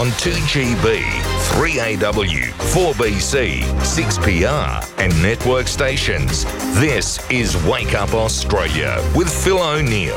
on 2GB, 3AW, 4BC, 6PR and network stations. This is Wake Up Australia with Phil O'Neill.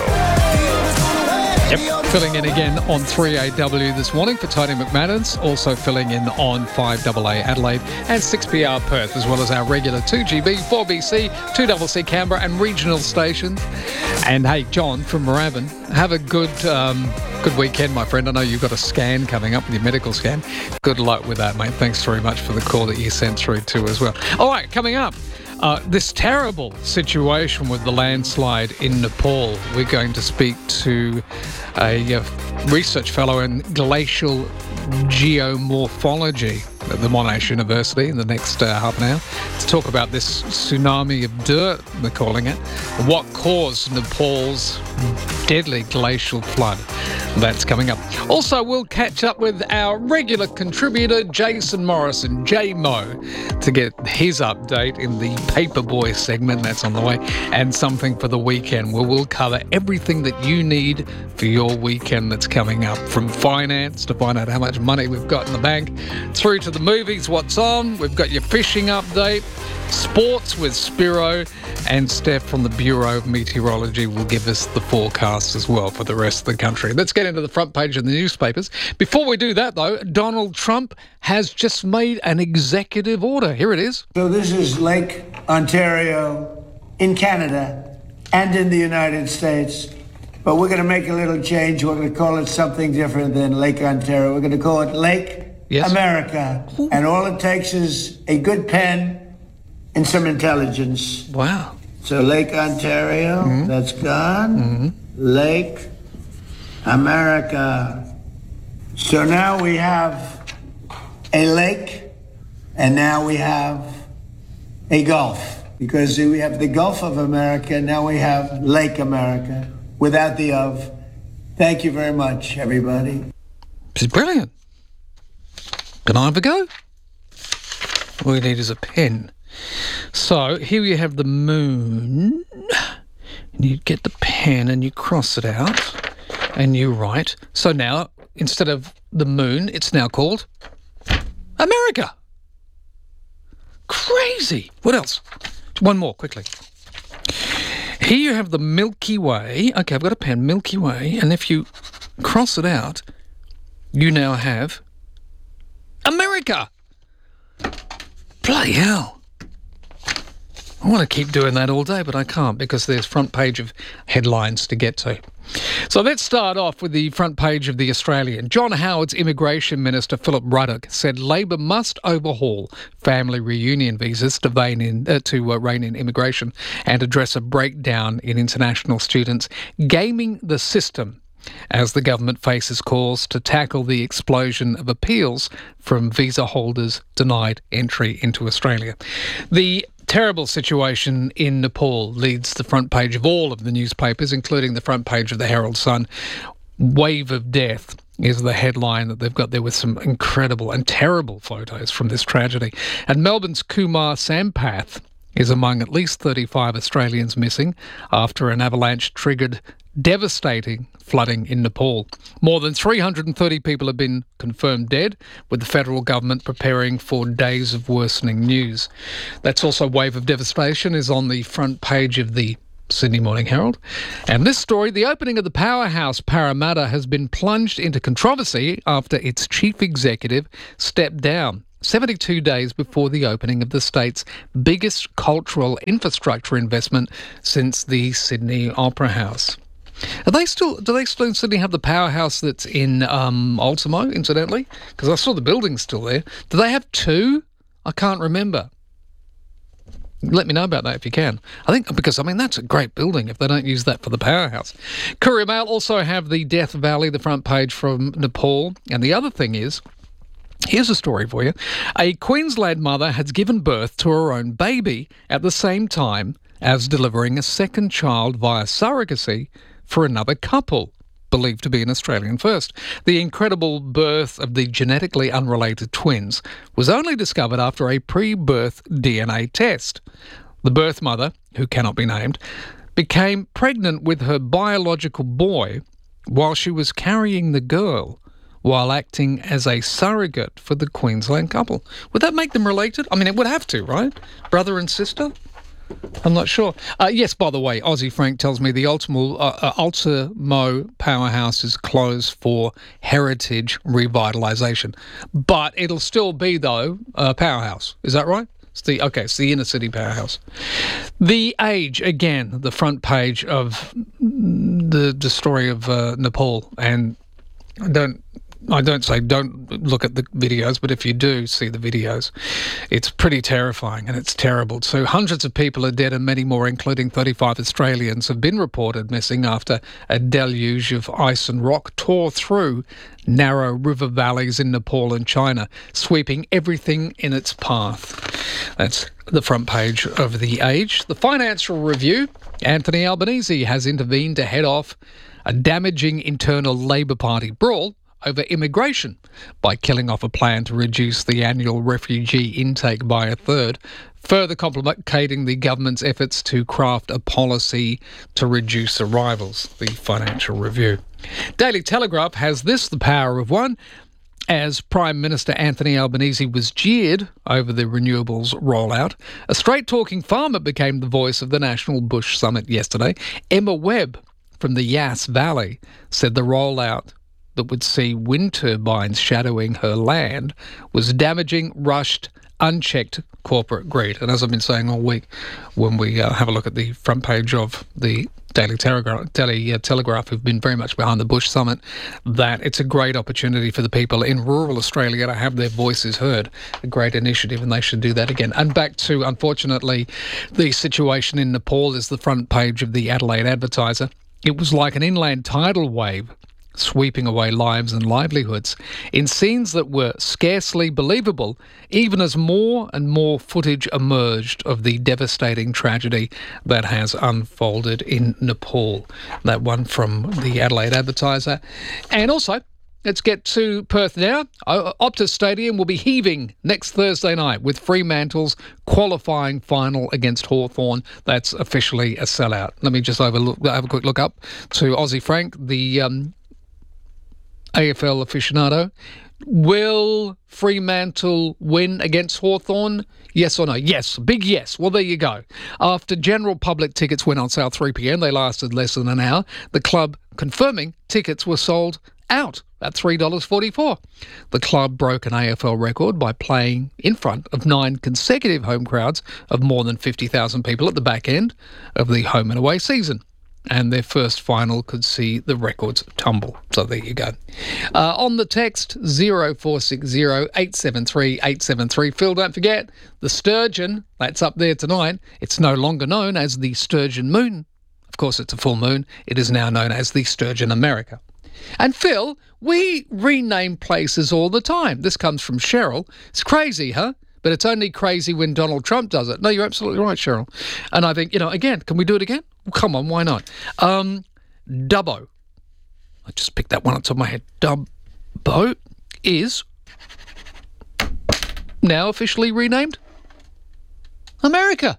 Yep, filling in again on 3AW this morning for Tony McManus, also filling in on 5AA Adelaide and 6PR Perth, as well as our regular 2GB, 4BC, 2CC Canberra and regional stations. And hey, John from Moorabbin, have a good weekend, my friend. I know you've got a scan coming up with your medical scan. Good luck with that, mate. Thanks very much for the call that you sent through too as well. All right, coming up. This terrible situation with the landslide in Nepal. We're going to speak to a research fellow in glacial geomorphology at the Monash University in the next half an hour to talk about this tsunami of dirt, they're calling it, what caused Nepal's deadly glacial flood. That's coming up. Also, we'll catch up with our regular contributor, Jason Morrison, J-Mo, to get his update in the Paperboy segment. That's on the way. And something for the weekend, where we'll cover everything that you need for your weekend that's coming up, from finance to find out how much money we've got in the bank, through to the movies, what's on. We've got your fishing update, sports with Spiro, and Steph from the Bureau of Meteorology will give us the forecast as well for the rest of the country. Let's get into the front page of the newspapers. Before we do that, though, Donald Trump has just made an executive order. Here it is. So this is Lake Ontario in Canada and in the United States. But we're going to make a little change. We're going to call it something different than Lake Ontario. We're going to call it Lake America. Ooh. And all it takes is a good pen and some intelligence. Wow. So Lake Ontario, that's gone. Mm-hmm. Lake America. So now we have a lake, and now we have a gulf. Because we have the Gulf of America, now we have Lake America, without the of. Thank you very much, everybody. This is brilliant. Can I have a go? All you need is a pen. So here you have the moon, and you get the pen and you cross it out and you write. So now, instead of the moon, it's now called America. Crazy. What else? One more, quickly. Here you have the Milky Way. Okay, I've got a pen, Milky Way, and if you cross it out, you now have America. Bloody hell. I want to keep doing that all day, but I can't because there's front page of headlines to get to. So let's start off with the front page of The Australian. John Howard's Immigration Minister Philip Ruddock said Labor must overhaul family reunion visas to rein in immigration and address a breakdown in international students gaming the system as the government faces calls to tackle the explosion of appeals from visa holders denied entry into Australia. The terrible situation in Nepal leads the front page of all of the newspapers, including the front page of the Herald Sun. Wave of death is the headline that they've got there, with some incredible and terrible photos from this tragedy. And Melbourne's Kumar Sampath is among at least 35 Australians missing after an avalanche triggered devastating flooding in Nepal. More than 330 people have been confirmed dead, with the federal government preparing for days of worsening news. That's also wave of devastation is on the front page of the Sydney Morning Herald. And this story, the opening of the powerhouse Parramatta has been plunged into controversy after its chief executive stepped down 72 days before the opening of the state's biggest cultural infrastructure investment since the Sydney Opera House. Do they still in Sydney have the powerhouse that's in Ultimo, incidentally? Because I saw the building's still there. Do they have two? I can't remember. Let me know about that if you can. I think because, that's a great building if they don't use that for the powerhouse. Courier Mail also have the Death Valley, the front page from Nepal. And the other thing is, here's a story for you. A Queensland mother has given birth to her own baby at the same time as delivering a second child via surrogacy for another couple, believed to be an Australian first. The incredible birth of the genetically unrelated twins was only discovered after a pre-birth DNA test. The birth mother, who cannot be named, became pregnant with her biological boy while she was carrying the girl while acting as a surrogate for the Queensland couple. Would that make them related? I mean, it would have to, right? Brother and sister? I'm not sure. Yes, by the way, Aussie Frank tells me the Ultimo powerhouse is closed for heritage revitalisation. But it'll still be, though, a powerhouse. Is that right? It's the inner city powerhouse. The Age, again, the front page of the story of Nepal. And I don't say don't look at the videos, but if you do see the videos, it's pretty terrifying and it's terrible. So hundreds of people are dead and many more, including 35 Australians, have been reported missing after a deluge of ice and rock tore through narrow river valleys in Nepal and China, sweeping everything in its path. That's the front page of The Age. The Financial Review, Anthony Albanese has intervened to head off a damaging internal Labor Party brawl over immigration by killing off a plan to reduce the annual refugee intake by a third, further complicating the government's efforts to craft a policy to reduce arrivals, the Financial Review. Daily Telegraph has this, the power of one. As Prime Minister Anthony Albanese was jeered over the renewables rollout, a straight-talking farmer became the voice of the National Bush Summit yesterday. Emma Webb from the Yass Valley said the rollout that would see wind turbines shadowing her land was damaging, rushed, unchecked corporate greed. And as I've been saying all week, when we have a look at the front page of the Daily Telegraph, who've been very much behind the Bush Summit, that it's a great opportunity for the people in rural Australia to have their voices heard. A great initiative, and they should do that again. And back to, unfortunately, the situation in Nepal is the front page of the Adelaide Advertiser. It was like an inland tidal wave sweeping away lives and livelihoods in scenes that were scarcely believable, even as more and more footage emerged of the devastating tragedy that has unfolded in Nepal. That one from the Adelaide Advertiser. And also, let's get to Perth now. Optus Stadium will be heaving next Thursday night with Fremantle's qualifying final against Hawthorn. That's officially a sellout. Let me just have a quick look up to Aussie Frank, the AFL aficionado. Will Fremantle win against Hawthorn? Yes or no? Yes. Big yes. Well, there you go. After general public tickets went on sale 3 p.m, they lasted less than an hour. The club confirming tickets were sold out at $3.44. The club broke an AFL record by playing in front of 9 consecutive home crowds of more than 50,000 people at the back end of the home and away season. And their first final could see the records tumble. So there you go. On the text, 0460 873 873. Phil, don't forget, the Sturgeon, that's up there tonight. It's no longer known as the Sturgeon Moon. Of course, it's a full moon. It is now known as the Sturgeon America. And Phil, we rename places all the time. This comes from Cheryl. It's crazy, huh? But it's only crazy when Donald Trump does it. No, you're absolutely right, Cheryl. And I think, again, can we do it again? Well, come on, why not? Dubbo. I just picked that one up top of my head. Dubbo is now officially renamed America.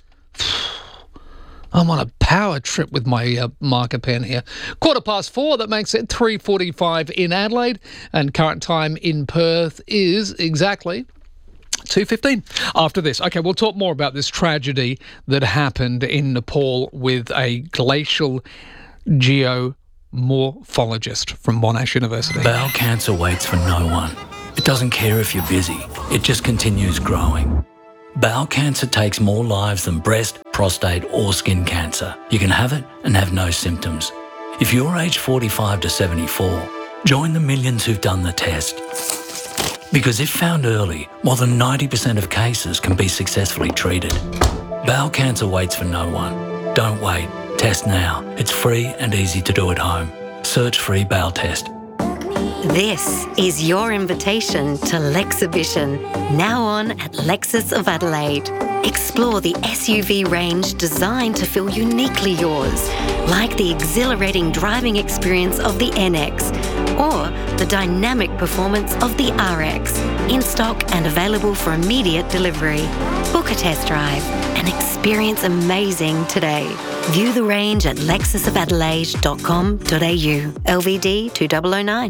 I'm on a power trip with my marker pen here. 4:15, that makes it 3:45 in Adelaide. And current time in Perth is exactly 2:15 after this. Okay, we'll talk more about this tragedy that happened in Nepal with a glacial geomorphologist from Monash University. Bowel cancer waits for no one. It doesn't care if you're busy. It just continues growing. Bowel cancer takes more lives than breast, prostate or skin cancer. You can have it and have no symptoms. If you're aged 45 to 74, join the millions who've done the test. Because if found early, more than 90% of cases can be successfully treated. Bowel cancer waits for no one. Don't wait. Test now. It's free and easy to do at home. Search free bowel test. This is your invitation to Lexhibition, now on at Lexus of Adelaide. Explore the SUV range designed to feel uniquely yours, like the exhilarating driving experience of the NX or the dynamic performance of the RX, in stock and available for immediate delivery. Book a test drive and experience amazing today. View the range at lexusofadelaide.com.au. LVD 2009.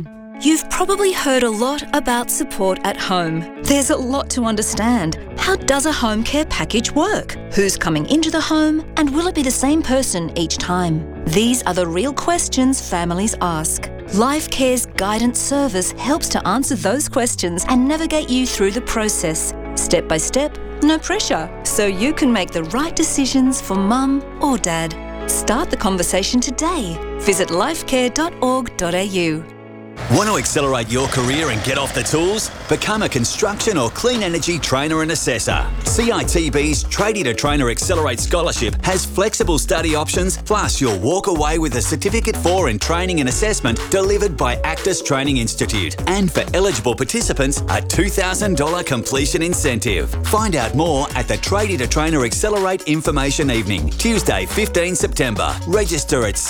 You've probably heard a lot about support at home. There's a lot to understand. How does a home care package work? Who's coming into the home? And will it be the same person each time? These are the real questions families ask. Life Care's guidance service helps to answer those questions and navigate you through the process. Step by step, no pressure, so you can make the right decisions for mum or dad. Start the conversation today. Visit lifecare.org.au. Want to accelerate your career and get off the tools? Become a construction or clean energy trainer and assessor. CITB's Tradie to Trainer Accelerate Scholarship has flexible study options, plus you'll walk away with a Certificate 4 in Training and Assessment delivered by Actus Training Institute. And for eligible participants, a $2,000 completion incentive. Find out more at the Tradie to Trainer Accelerate Information Evening, Tuesday 15 September. Register at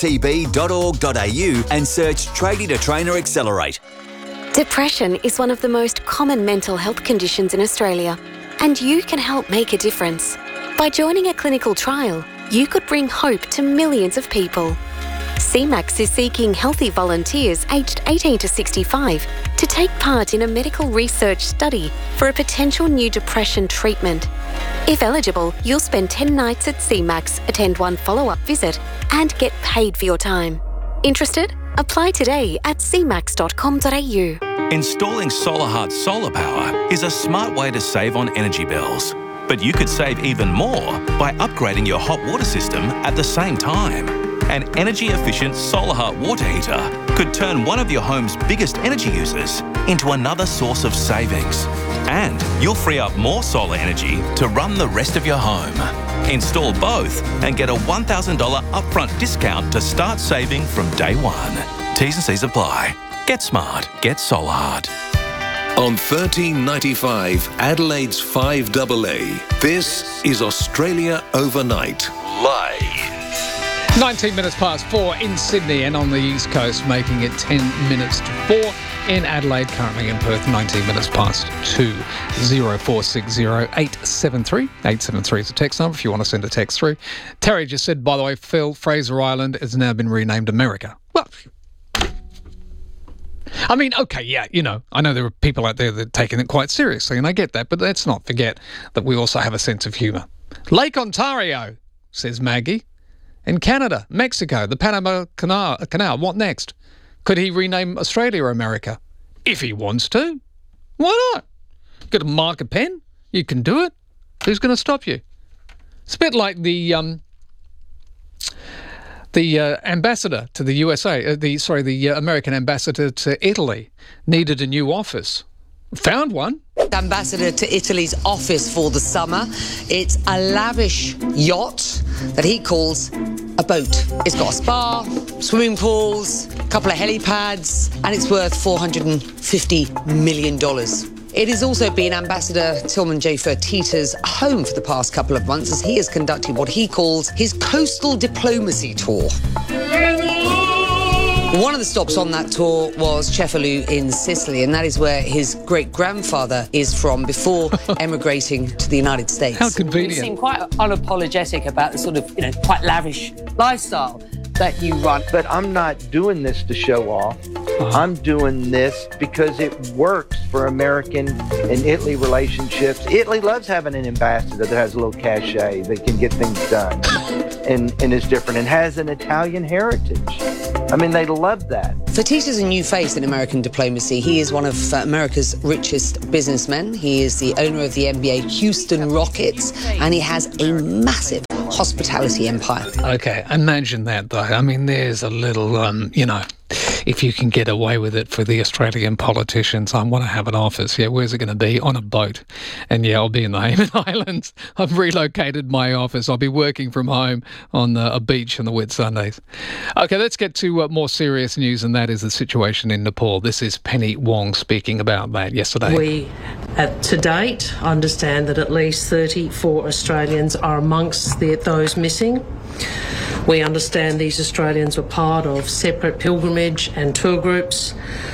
citb.org.au and search Tradie to Trainer Accelerate. Depression is one of the most common mental health conditions in Australia, and you can help make a difference. By joining a clinical trial, you could bring hope to millions of people. CMAX is seeking healthy volunteers aged 18 to 65 to take part in a medical research study for a potential new depression treatment. If eligible, you'll spend 10 nights at CMAX, attend one follow-up visit, and get paid for your time. Interested? Apply today at cmax.com.au. Installing SolarHeart solar power is a smart way to save on energy bills. But you could save even more by upgrading your hot water system at the same time. An energy-efficient SolarHeart water heater could turn one of your home's biggest energy users into another source of savings. And you'll free up more solar energy to run the rest of your home. Install both and get a $1,000 upfront discount to start saving from day one. T's and C's apply. Get smart. Get SolarHeart. On 1395 Adelaide's 5AA, this is Australia Overnight. Live. 19 minutes past 4 in Sydney and on the East Coast, making it 10 minutes to 4 in Adelaide, currently in Perth, 19 minutes past 2. 0460 873. 873 is the text number if you want to send a text through. Terry just said, by the way, Phil, Fraser Island has now been renamed America. Well, I mean, okay, yeah, you know, I know there are people out there that are taking it quite seriously, and I get that, but let's not forget that we also have a sense of humour. Lake Ontario, says Maggie. In Canada, Mexico, the Panama Canal, what next? Could he rename Australia America? If he wants to. Why not? Got a marker pen? You can do it. Who's going to stop you? It's a bit like the ambassador to the USA, the American ambassador to Italy needed a new office. Found one. Ambassador to Italy's office for the summer. It's a lavish yacht that he calls a boat. It's got a spa, swimming pools, a couple of helipads, and it's worth $450 million. It has also been Ambassador Tilman J. Fertitta's home for the past couple of months as he has conducted what he calls his coastal diplomacy tour. One of the stops on that tour was Cefalù in Sicily, and that is where his great-grandfather is from before emigrating to the United States. How convenient. You seem quite unapologetic about the sort of, quite lavish lifestyle that you run. But I'm not doing this to show off. I'm doing this because it works for American and Italy relationships. Italy loves having an ambassador that has a little cachet, that can get things done and is different and has an Italian heritage. I mean, they love that. Fertitta's a new face in American diplomacy. He is one of America's richest businessmen. He is the owner of the NBA Houston Rockets, and he has a massive hospitality empire. Okay, imagine that, though. I mean, there's a little, if you can get away with it for the Australian politicians, I want to have an office. Yeah, where's it going to be? On a boat. And yeah, I'll be in the Hayman Islands. I've relocated my office. I'll be working from home on a beach on the wet Sundays. Okay, let's get to more serious news, and that is the situation in Nepal. This is Penny Wong speaking about that yesterday. We, to date, understand that at least 34 Australians are amongst those missing. We understand these Australians were part of separate pilgrimage and tour groups.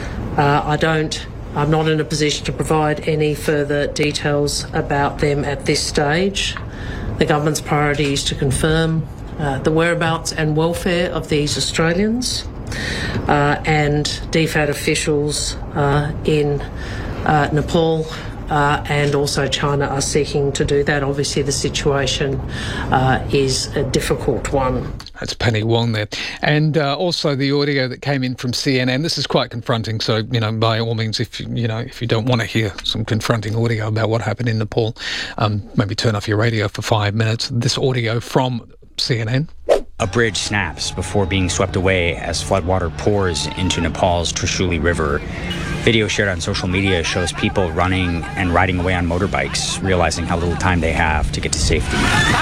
I'm not in a position to provide any further details about them at this stage. The government's priority is to confirm the whereabouts and welfare of these Australians. and DFAT officials in Nepal and also China are seeking to do that. Obviously, the situation is a difficult one. That's Penny Wong there. And also the audio that came in from CNN. This is quite confronting. So, by all means, if you don't want to hear some confronting audio about what happened in Nepal, maybe turn off your radio for 5 minutes. This audio from CNN. A bridge snaps before being swept away as floodwater pours into Nepal's Trishuli River. Video shared on social media shows people running and riding away on motorbikes, realizing how little time they have to get to safety.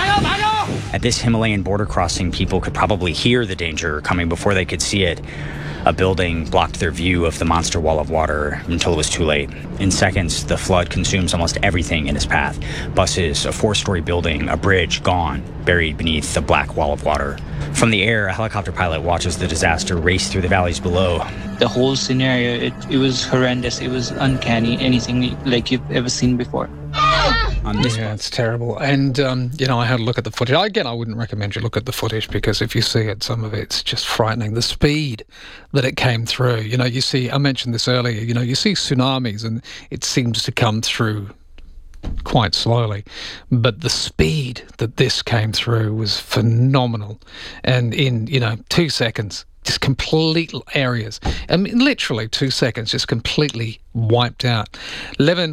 At this Himalayan border crossing, people could probably hear the danger coming before they could see it. A building blocked their view of the monster wall of water until it was too late. In seconds, the flood consumes almost everything in its path. Buses, a 4-story building, a bridge gone, buried beneath the black wall of water. From the air, a helicopter pilot watches the disaster race through the valleys below. The whole scenario, it was horrendous. It was uncanny, anything like you've ever seen before. Yeah, it's terrible. And, I had a look at the footage. Again, I wouldn't recommend you look at the footage because if you see it, some of it's just frightening. The speed that it came through. You see, I mentioned this earlier, you see tsunamis and it seems to come through quite slowly. But the speed that this came through was phenomenal. And in, 2 seconds, just complete areas. I mean, literally 2 seconds, just completely wiped out. Levin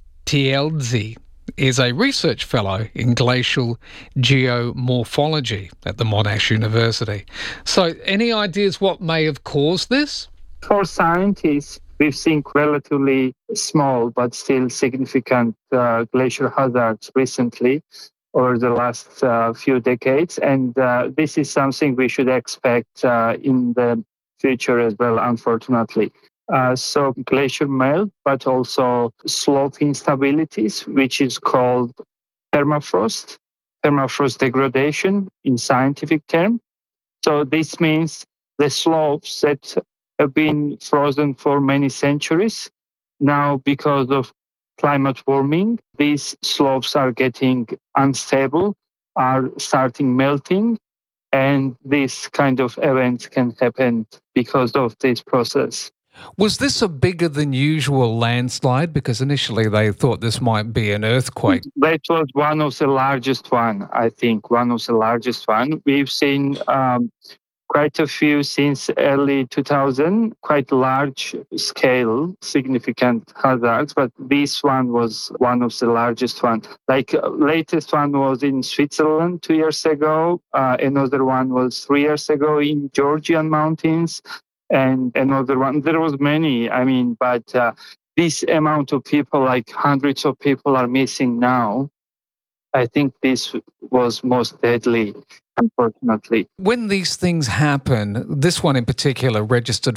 Tielzi is a research fellow in glacial geomorphology at the Monash University. So, any ideas what may have caused this? For scientists, we've seen relatively small but still significant glacier hazards recently over the last few decades. And this is something we should expect in the future as well, unfortunately. So glacier melt, but also slope instabilities, which is called permafrost degradation in scientific term. So this means the slopes that have been frozen for many centuries, now because of climate warming, these slopes are getting unstable, are starting melting, and this kind of events can happen because of this process. Was this a bigger than usual landslide? Because initially they thought this might be an earthquake. That was one of the largest one, I think, We've seen quite a few since early 2000, quite large scale, significant hazards, but this one was one of the largest one. Like latest one was in Switzerland 2 years ago. Another one was 3 years ago in Georgian mountains. And another one, there was many, but this amount of people, like hundreds of people are missing now. I think this was most deadly, unfortunately. When these things happen, this one in particular registered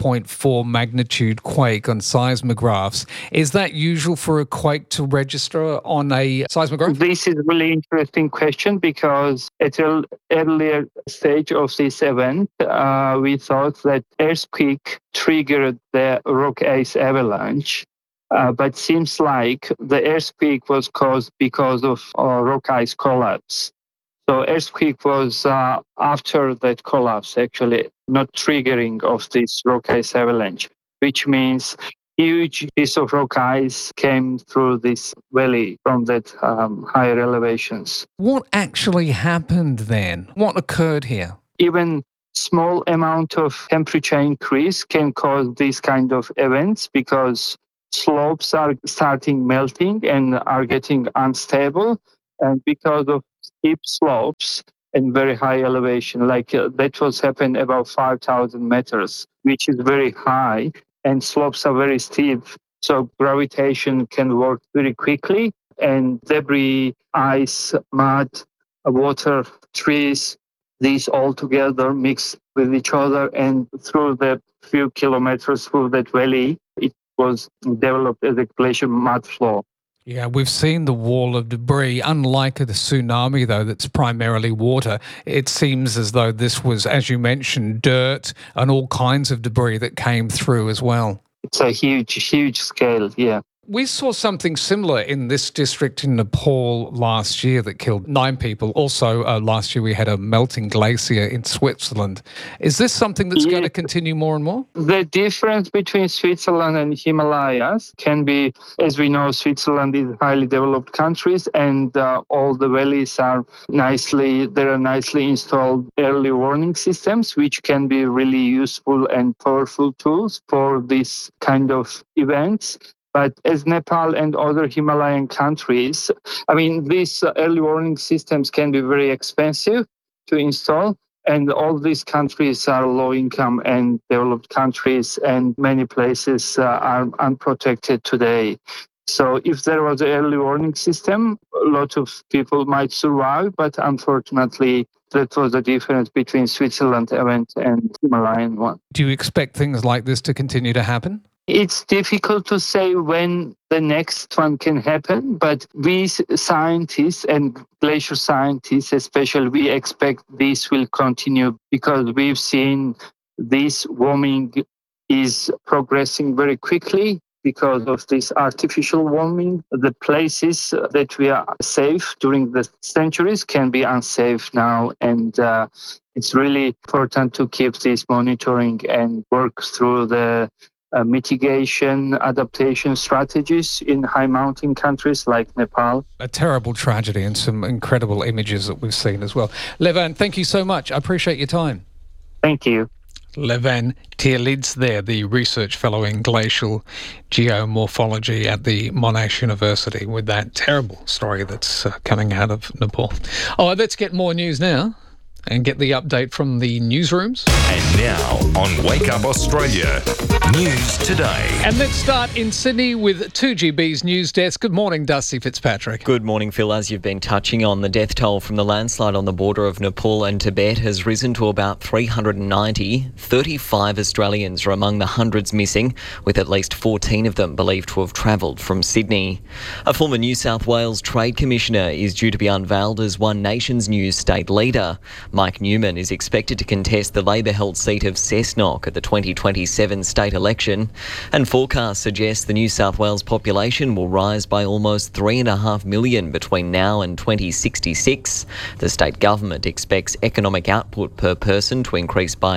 4.4 magnitude quake on seismographs. Is that usual for a quake to register on a seismograph? This is a really interesting question because at an earlier stage of this event, we thought that earthquake triggered the rock ice avalanche. But seems like the earthquake was caused because of rock ice collapse. So earthquake was after that collapse, actually, not triggering of this rock ice avalanche, which means huge piece of rock ice came through this valley from that higher elevations. What actually happened then? What occurred here? Even small amount of temperature increase can cause these kind of events because slopes are starting melting and are getting unstable. And because of steep slopes and very high elevation, like that was happened about 5,000 meters, which is very high, and slopes are very steep. So gravitation can work very quickly, and debris, ice, mud, water, trees, these all together mix with each other, and through the few kilometers through that valley, it was developed as a glacial mud flow. Yeah, we've seen the wall of debris. Unlike the tsunami, though, that's primarily water, it seems as though this was, as you mentioned, dirt and all kinds of debris that came through as well. It's a huge, huge scale, yeah. We saw something similar in this district in Nepal last year that killed 9 people. Also, last year we had a melting glacier in Switzerland. Is this something that's going to continue more and more? The difference between Switzerland and Himalayas can be, as we know, Switzerland is highly developed countries, and all the valleys are nicely installed early warning systems, which can be really useful and powerful tools for this kind of events. But as Nepal and other Himalayan countries, these early warning systems can be very expensive to install. And all these countries are low income and developed countries, and many places are unprotected today. So if there was an early warning system, a lot of people might survive, but unfortunately, that was the difference between Switzerland event and Himalayan one. Do you expect things like this to continue to happen? It's difficult to say when the next one can happen, but we scientists and glacier scientists especially, we expect this will continue because we've seen this warming is progressing very quickly because of this artificial warming. The places that we are safe during the centuries can be unsafe now, and it's really important to keep this monitoring and work through the mitigation, adaptation strategies in high mountain countries like Nepal. A terrible tragedy and some incredible images that we've seen as well. Levan, thank you so much. I appreciate your time. Thank you. Levan Tierlids there, the research fellow in glacial geomorphology at the Monash University, with that terrible story that's coming out of Nepal. All right, let's get more news now and get the update from the newsrooms. And now on Wake Up Australia, News Today. And let's start in Sydney with 2GB's news desk. Good morning, Dusty Fitzpatrick. Good morning, Phil. As you've been touching on, the death toll from the landslide on the border of Nepal and Tibet has risen to about 390. 35 Australians are among the hundreds missing, with at least 14 of them believed to have travelled from Sydney. A former New South Wales Trade Commissioner is due to be unveiled as One Nation's new state leader. Mike Newman is expected to contest the Labor-held seat of Cessnock at the 2027 state election, and forecasts suggest the New South Wales population will rise by almost 3.5 million between now and 2066. The state government expects economic output per person to increase by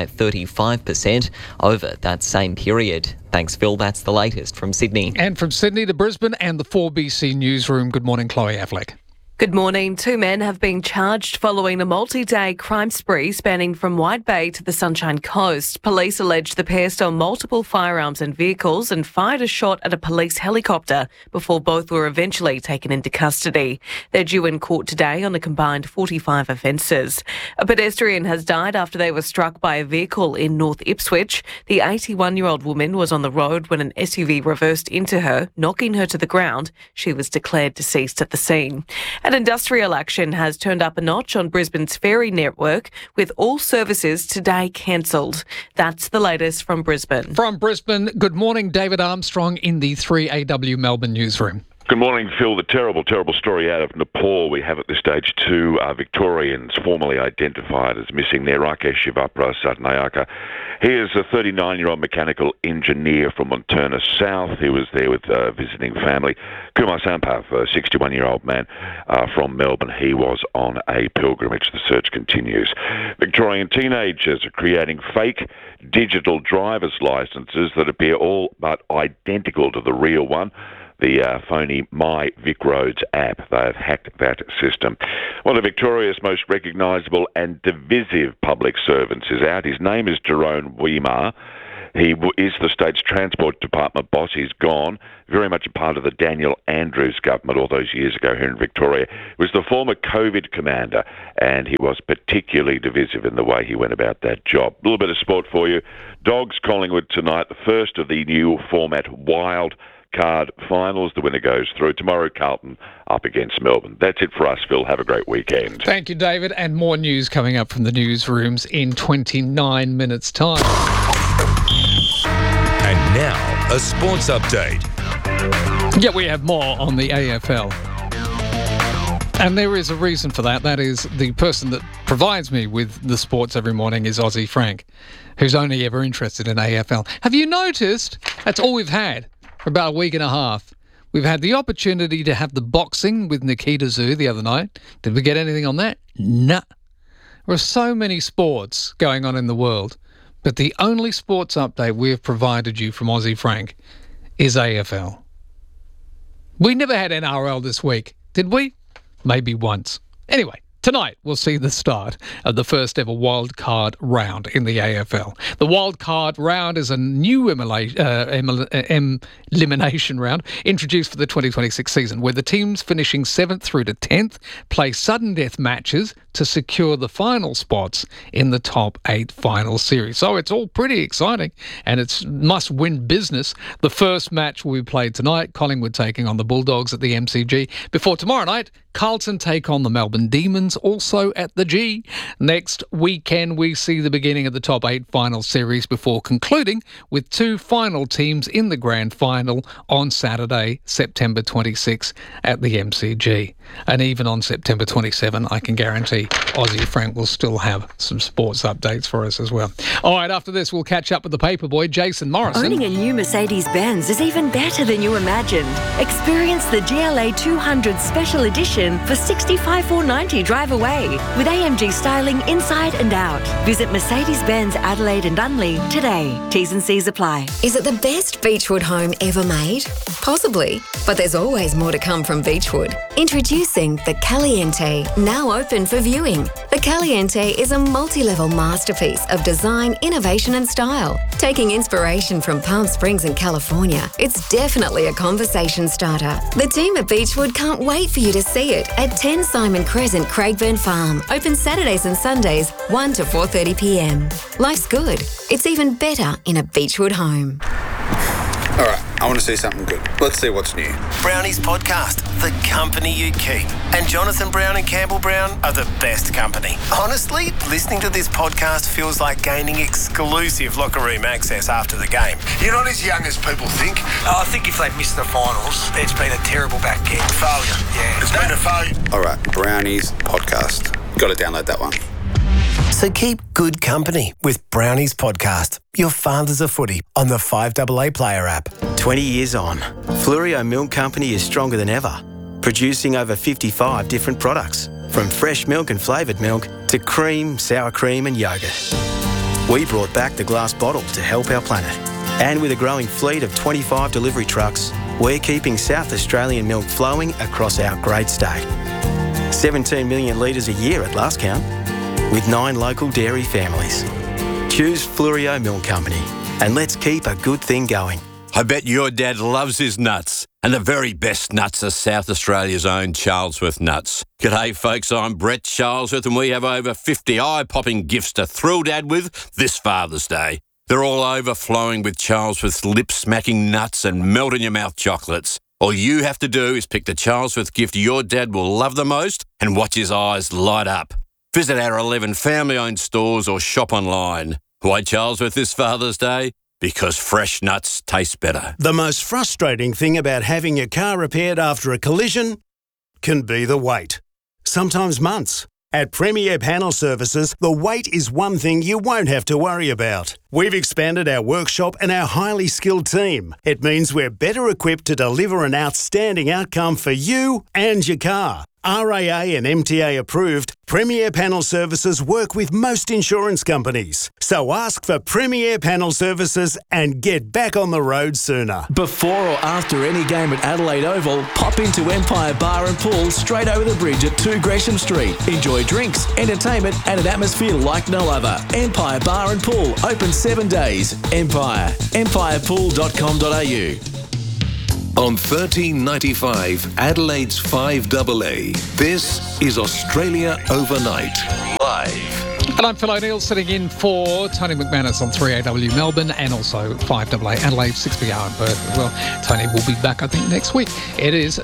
35% over that same period. Thanks, Phil. That's the latest from Sydney. And from Sydney to Brisbane and the 4BC newsroom. Good morning, Chloe Affleck. Good morning. 2 men have been charged following a multi-day crime spree spanning from White Bay to the Sunshine Coast. Police allege the pair stole multiple firearms and vehicles and fired a shot at a police helicopter before both were eventually taken into custody. They're due in court today on a combined 45 offences. A pedestrian has died after they were struck by a vehicle in North Ipswich. The 81-year-old woman was on the road when an SUV reversed into her, knocking her to the ground. She was declared deceased at the scene. And industrial action has turned up a notch on Brisbane's ferry network, with all services today cancelled. That's the latest from Brisbane. From Brisbane, good morning, David Armstrong in the 3AW Melbourne newsroom. Good morning, Phil. The terrible story out of Nepal. We have at this stage 2 Victorians formally identified as missing there. Rakesh Shivapra Satnayaka. He is a 39-year-old mechanical engineer from Montana South. He was there with visiting family. Kumar Sampath, a 61-year-old man from Melbourne. He was on a pilgrimage. The search continues. Victorian teenagers are creating fake digital driver's licences that appear all but identical to the real one. The phony My Vic Roads app. They have hacked that system. One of Victoria's most recognisable and divisive public servants is out. His name is Jerome Weimar. He is the state's Transport Department boss. He's gone. Very much a part of the Daniel Andrews government all those years ago here in Victoria. He was the former COVID commander, and he was particularly divisive in the way he went about that job. A little bit of sport for you. Dogs Collingwood tonight, the first of the new format Wild Card finals. The winner goes through. Tomorrow, Carlton up against Melbourne. That's it for us, Phil. Have a great weekend. Thank you, David. And more news coming up from the newsrooms in 29 minutes' time. And now, a sports update. Yeah, we have more on the AFL. And there is a reason for that. That is, the person that provides me with the sports every morning is Aussie Frank, who's only ever interested in AFL. Have you noticed? That's all we've had for about a week and a half. We've had the opportunity to have the boxing with Nikita Zoo the other night. Did we get anything on that? Nah. There are so many sports going on in the world, but the only sports update we have provided you from Aussie Frank is AFL. We never had NRL this week, did we? Maybe once. Anyway, tonight we'll see the start of the first ever wildcard round in the AFL. The wildcard round is a new elimination round introduced for the 2026 season, where the teams finishing 7th through to 10th play sudden death matches to secure the final spots in the top 8 final series. So it's all pretty exciting, and it's must-win business. The first match will be played tonight, Collingwood taking on the Bulldogs at the MCG, before tomorrow night Carlton take on the Melbourne Demons, also at the G. Next weekend, we see the beginning of the top 8 final series before concluding with 2 final teams in the grand final on Saturday, September 26 at the MCG. And even on September 27, I can guarantee Aussie Frank will still have some sports updates for us as well. All right, after this, we'll catch up with the paperboy, Jason Morrison. Owning a new Mercedes-Benz is even better than you imagined. Experience the GLA 200 Special Edition for $65,490 drive away with AMG styling inside and out. Visit Mercedes-Benz Adelaide and Unley today. T's and C's apply. Is it the best Beechwood home ever made? Possibly, but there's always more to come from Beechwood. Introducing the Caliente, now open for viewing. The Caliente is a multi-level masterpiece of design, innovation and style. Taking inspiration from Palm Springs in California, it's definitely a conversation starter. The team at Beechwood can't wait for you to see it at 10 Simon Crescent, Craigburn Farm. Open Saturdays and Sundays, 1 to 4:30 p.m. Life's good. It's even better in a Beechwood home. All right, I want to see something good. Let's see what's new. Brownies Podcast, the company you keep. And Jonathan Brown and Campbell Brown are the best company. Honestly, listening to this podcast feels like gaining exclusive locker room access after the game. You're not as young as people think. I think if they miss the finals, it's been a terrible back end. Failure, yeah. It's been a failure. All right, Brownies Podcast. Got to download that one. So keep good company with Brownies Podcast, your fathers of footy, on the 5AA Player app. 20 years on, Fluorio Milk Company is stronger than ever, producing over 55 different products, from fresh milk and flavoured milk to cream, sour cream and yoghurt. We brought back the glass bottle to help our planet. And with a growing fleet of 25 delivery trucks, we're keeping South Australian milk flowing across our great state. 17 million litres a year at last count, with 9 local dairy families. Choose Fluorio Milk Company, and let's keep a good thing going. I bet your dad loves his nuts, and the very best nuts are South Australia's own Charlesworth nuts. G'day folks, I'm Brett Charlesworth, and we have over 50 eye-popping gifts to thrill Dad with this Father's Day. They're all overflowing with Charlesworth's lip-smacking nuts and melt-in-your-mouth chocolates. All you have to do is pick the Charlesworth gift your dad will love the most and watch his eyes light up. Visit our 11 family-owned stores or shop online. Why Charlesworth this Father's Day? Because fresh nuts taste better. The most frustrating thing about having your car repaired after a collision can be the wait. Sometimes months. At Premier Panel Services, the wait is one thing you won't have to worry about. We've expanded our workshop and our highly skilled team. It means we're better equipped to deliver an outstanding outcome for you and your car. RAA and MTA approved, Premier Panel Services work with most insurance companies. So ask for Premier Panel Services and get back on the road sooner. Before or after any game at Adelaide Oval, pop into Empire Bar and Pool straight over the bridge at 2 Gresham Street. Enjoy drinks, entertainment and an atmosphere like no other. Empire Bar and Pool, open 7 days. Empire. empirepool.com.au. On 1395 Adelaide's 5AA, this is Australia Overnight, live. And I'm Phil O'Neill, sitting in for Tony McManus on 3AW Melbourne and also 5AA Adelaide, 6PR in Perth as well. Tony will be back, I think, next week. It is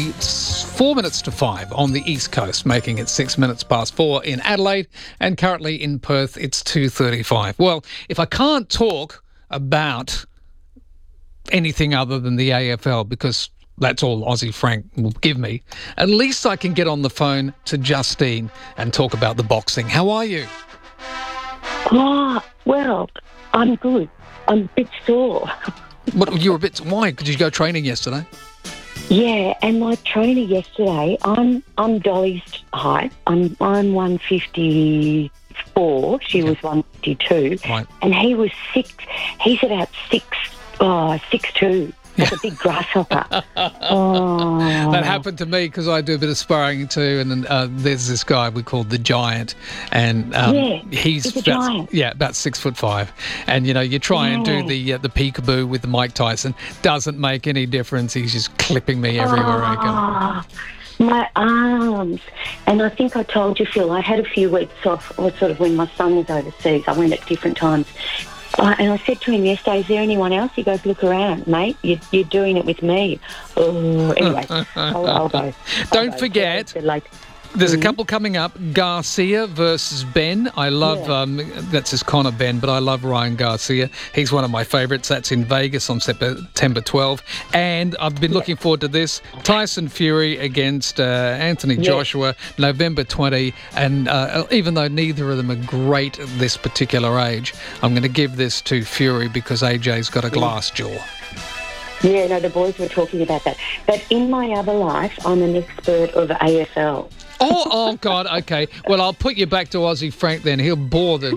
24 minutes to 5 on the East Coast, making it 6 minutes past 4 in Adelaide, and currently in Perth it's 2:35. Well, if I can't talk about anything other than the AFL, because that's all Aussie Frank will give me, at least I can get on the phone to Justine and talk about the boxing. How are you? Oh, well, I'm good. I'm a bit sore. What, you were a bit... Why? Did you go training yesterday? Yeah, and my trainer yesterday, I'm Dolly's height. I'm 154. She was 152, Right. and he was 6. He's about 6'2". Like a big grasshopper. That happened to me because I do a bit of sparring too, and then there's this guy we call the Giant, and he's a giant. about 6'5", and you try and do the peekaboo with the Mike Tyson, doesn't make any difference. He's just clipping me everywhere I go. My arms. And I think I told you, Phil, I had a few weeks off, or sort of when my son was overseas. I went at different times. And I said to him yesterday, is there anyone else? He goes, look around, mate. You're doing it with me. Oh, anyway, I'll go. Don't forget, there's a couple coming up. Garcia versus Ben. I love, that's his Connor Ben, but I love Ryan Garcia. He's one of my favourites. That's in Vegas on September 12. And I've been looking forward to this. Tyson Fury against Anthony Joshua, November 20. And even though neither of them are great at this particular age, I'm going to give this to Fury because AJ's got a glass jaw. Yeah, no, the boys were talking about that. But in my other life, I'm an expert of AFL. Oh, God, okay. Well, I'll put you back to Aussie Frank then. He'll bore the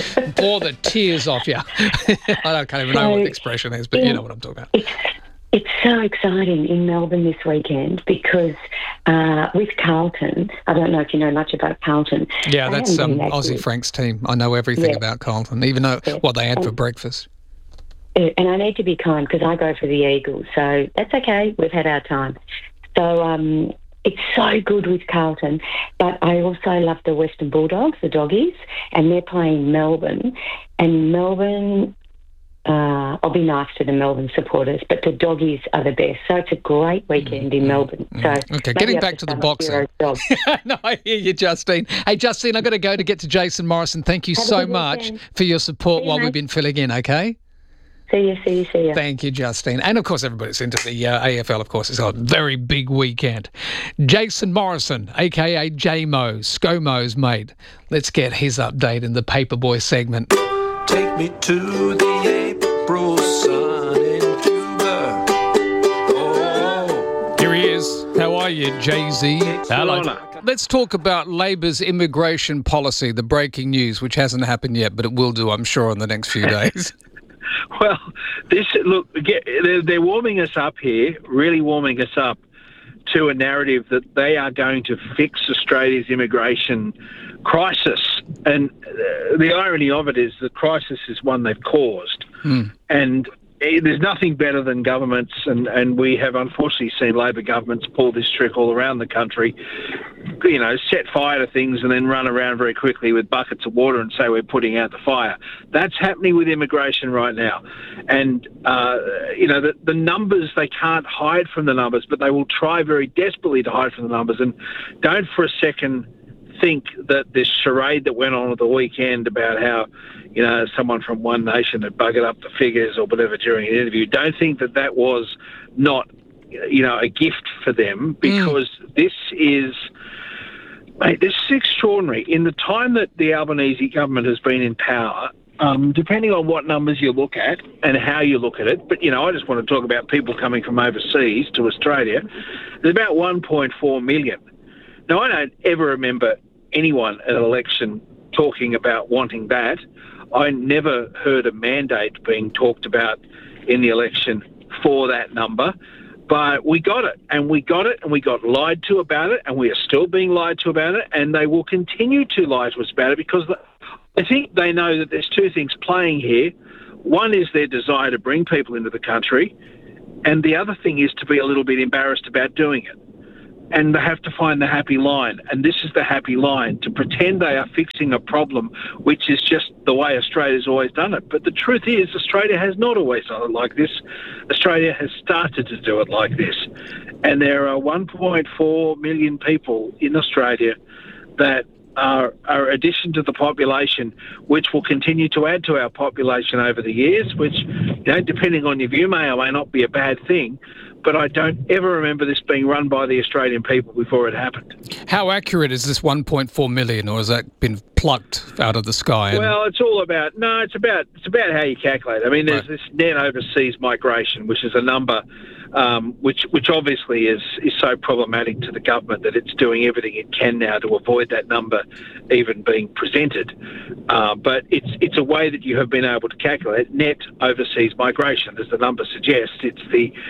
tears off you. I can't even know what the expression is, but you know what I'm talking about. It's so exciting in Melbourne this weekend because with Carlton, I don't know if you know much about Carlton. Yeah, that's Aussie Frank's team. I know everything about Carlton, even though what they had for breakfast. And I need to be kind because I go for the Eagles, so that's okay. We've had our time. So it's so good with Carlton, but I also love the Western Bulldogs, the Doggies, and they're playing Melbourne. And Melbourne, I'll be nice to the Melbourne supporters, but the Doggies are the best. So it's a great weekend in Melbourne. So okay, getting back to the boxing. No, I hear you, Justine. Hey, Justine, I've got to go to get to Jason Morrison. Thank you so much for your support while we've been filling in, okay? See you. Thank you, Justine. And, of course, everybody's into the AFL, of course. It's a very big weekend. Jason Morrison, a.k.a. J-Mo, ScoMo's mate. Let's get his update in the Paperboy segment. Take me to the April sun in Cuba. Oh. Here he is. How are you, Jay-Z? Hello. Let's talk about Labor's immigration policy, the breaking news, which hasn't happened yet, but it will do, I'm sure, in the next few days. Well, they're warming us up here, really warming us up to a narrative that they are going to fix Australia's immigration crisis. And the irony of it is the crisis is one they've caused. And there's nothing better than governments, and we have unfortunately seen Labor governments pull this trick all around the country, set fire to things and then run around very quickly with buckets of water and say we're putting out the fire. That's happening with immigration right now. And, the numbers, they can't hide from the numbers, but they will try very desperately to hide from the numbers. And don't for a second think that this charade that went on at the weekend about how, someone from One Nation had buggered up the figures or whatever during an interview, don't think that was not, a gift for them, because this is extraordinary. In the time that the Albanese government has been in power, depending on what numbers you look at and how you look at it, but, I just want to talk about people coming from overseas to Australia, there's about 1.4 million. Now, I don't ever remember anyone at an election talking about wanting that. I never heard a mandate being talked about in the election for that number, but we got it, and we got lied to about it, and we are still being lied to about it, and they will continue to lie to us about it because I think they know that there's two things playing here. One is their desire to bring people into the country, and the other thing is to be a little bit embarrassed about doing it. And they have to find the happy line. And this is the happy line, to pretend they are fixing a problem, which is just the way Australia's always done it. But the truth is, Australia has not always done it like this. Australia has started to do it like this. And there are 1.4 million people in Australia that are addition to the population, which will continue to add to our population over the years, which, depending on your view, may or may not be a bad thing. But I don't ever remember this being run by the Australian people before it happened. How accurate is this 1.4 million, or has that been plucked out of the sky? Well, it's about how you calculate. I mean, there's this net overseas migration, which is a number which obviously is so problematic to the government that it's doing everything it can now to avoid that number even being presented. But it's a way that you have been able to calculate net overseas migration, as the number suggests. It's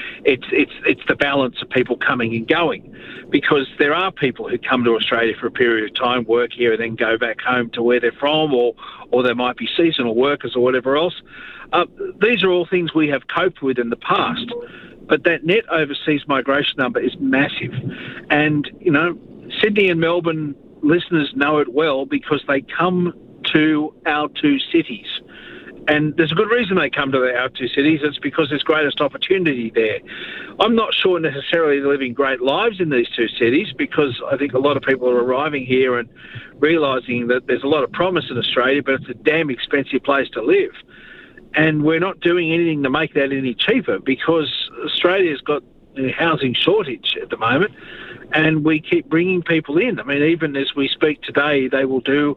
the balance of people coming and going, because there are people who come to Australia for a period of time, work here, and then go back home to where they're from, or there might be seasonal workers or whatever else. These are all things we have coped with in the past, but that net overseas migration number is massive. And, Sydney and Melbourne listeners know it well because they come to our two cities. And there's a good reason they come to our two cities. It's because there's greatest opportunity there. I'm not sure necessarily they're living great lives in these two cities, because I think a lot of people are arriving here and realising that there's a lot of promise in Australia, but it's a damn expensive place to live. And we're not doing anything to make that any cheaper, because Australia's got a housing shortage at the moment, and we keep bringing people in. I mean, even as we speak today, they will do,